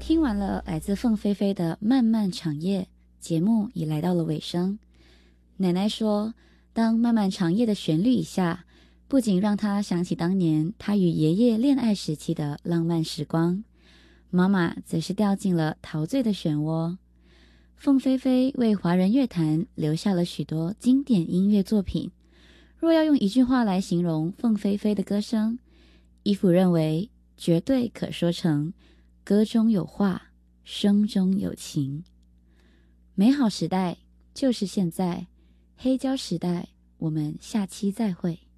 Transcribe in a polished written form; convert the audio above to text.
听完了来自凤飞飞的《漫漫长夜》，节目已来到了尾声。奶奶说，当《漫漫长夜》的旋律一下，不仅让她想起当年她与爷爷恋爱时期的浪漫时光，妈妈则是掉进了陶醉的漩涡。凤飞飞为华人乐坛留下了许多经典音乐作品。若要用一句话来形容凤飞飞的歌声，依甫认为绝对可说成歌中有话，声中有情。美好时代就是现在，黑胶时代，我们下期再会。